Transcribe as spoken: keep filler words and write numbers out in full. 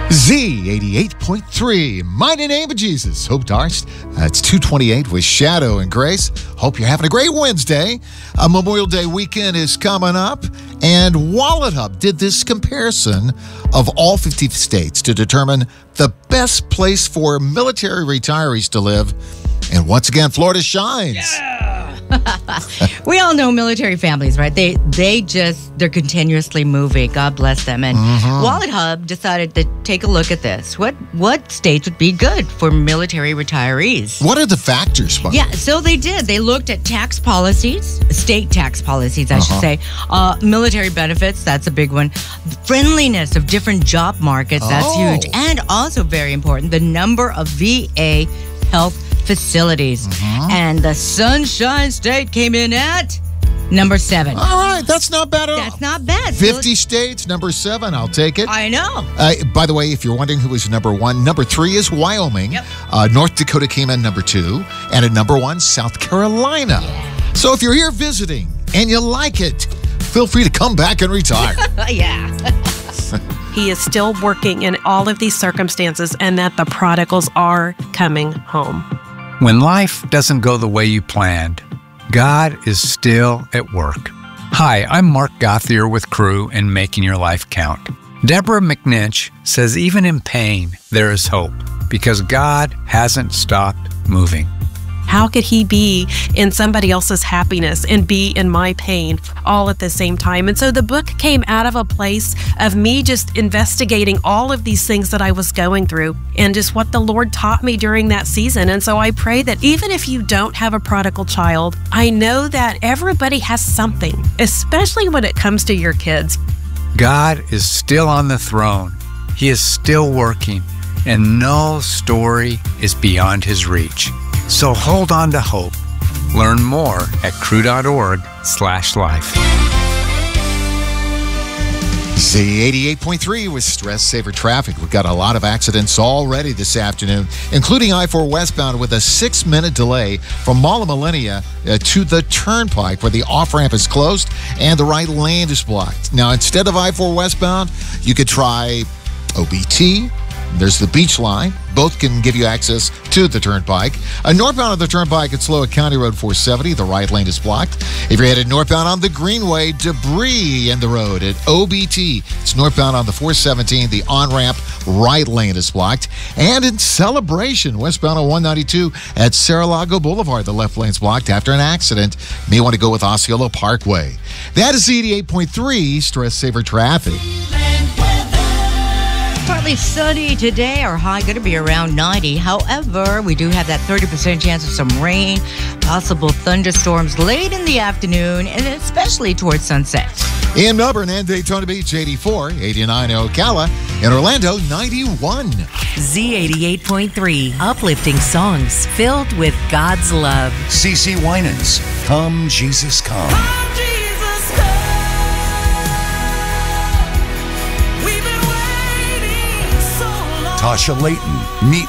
Z eighty-eight point three, Mighty Name of Jesus. Hope Darst. Uh, it's two twenty-eight with Shadow and Grace. Hope you're having a great Wednesday. Uh, Memorial Day weekend is coming up, and Wallet Hub did this comparison of all fifty states to determine the best place for military retirees to live. And once again, Florida shines. Yeah. We all know military families, right? They they just, they're continuously moving. God bless them. And mm-hmm. Wallet Hub decided to take a look at this. What what states would be good for military retirees? What are the factors? Bob? Yeah, so they did. They looked at tax policies, state tax policies, I uh-huh. should say. Uh, military benefits, that's a big one. Friendliness of different job markets, that's oh. huge. And also very important, the number of V A health facilities. Mm-hmm. And the Sunshine State came in at number seven. All right, that's not bad at all. That's not bad. fifty states, number seven, I'll take it. I know. Uh, by the way, if you're wondering who is number one, number three is Wyoming. Yep. Uh, North Dakota came in number two. And at number one, South Carolina. Yeah. So if you're here visiting and you like it, feel free to come back and retire. Yeah. He is still working in all of these circumstances, and that the prodigals are coming home. When life doesn't go the way you planned, God is still at work. Hi, I'm Mark Gothier with Crew in Making Your Life Count. Deborah McNinch says even in pain, there is hope because God hasn't stopped moving. How could he be in somebody else's happiness and be in my pain all at the same time? And so the book came out of a place of me just investigating all of these things that I was going through and just what the Lord taught me during that season. And so I pray that even if you don't have a prodigal child, I know that everybody has something, especially when it comes to your kids. God is still on the throne. He is still working, and no story is beyond his reach. So hold on to hope. Learn more at crew.org slash life. Z eighty-eight point three with Stress Saver Traffic. We've got a lot of accidents already this afternoon, including I four westbound with a six-minute delay from Mall of Millennia uh, to the Turnpike where the off-ramp is closed and the right lane is blocked. Now, instead of I four westbound, you could try O B T. There's the Beach Line. Both can give you access to the Turnpike. Uh, northbound on the Turnpike, it's slow at County Road four seventy. The right lane is blocked. If you're headed northbound on the Greenway, debris in the road at O B T. It's northbound on the four seventeen. The on-ramp right lane is blocked. And in Celebration, westbound on one ninety-two at Saralago Boulevard, the left lane's blocked after an accident. You may want to go with Osceola Parkway. That is eighty-eight point three Stress Saver Traffic. Partly sunny today. Our high going to be around ninety. However, we do have that thirty percent chance of some rain, possible thunderstorms late in the afternoon, and especially towards sunset. In Melbourne and Daytona Beach, eighty-four, eighty-nine in Ocala, in Orlando, ninety-one. Z eighty-eight point three, uplifting songs filled with God's love. CeCe Winans, Come Jesus Come. Come Jesus Come. We've been waiting so long. Tasha Layton, Meet